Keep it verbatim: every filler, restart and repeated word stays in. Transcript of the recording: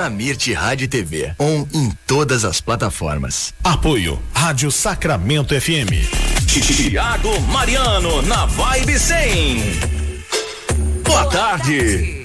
a Mirte Rádio e T V, on em todas as plataformas. Apoio Rádio Sacramento F M. Thiago Mariano na Vibe cem. Boa tarde.